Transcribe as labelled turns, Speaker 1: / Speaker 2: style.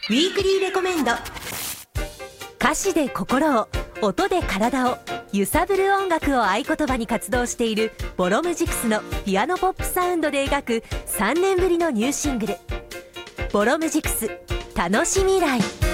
Speaker 1: ウィークリーレコメンド。
Speaker 2: 歌詞で心を、音で体を揺さぶる音楽を合言葉に活動しているボロムジクスのピアノポップサウンドで描く3年ぶりのニューシングル、ボロムジクス楽しみらい。